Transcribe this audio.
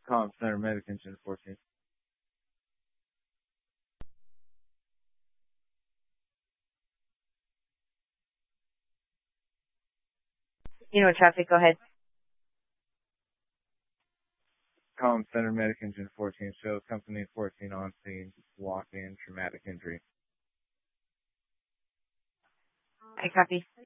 Collins Center Medic Engine 14. Traffic, go ahead. Collins Center Medic Engine 14 shows Company 14 on scene, walk-in, traumatic injury. I copy.